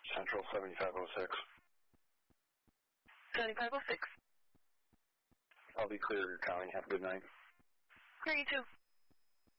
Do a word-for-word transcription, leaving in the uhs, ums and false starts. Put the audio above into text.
Central seventy-five oh six. seventy-five oh six. I'll be clear, Connie. Have a good night. Clear you too.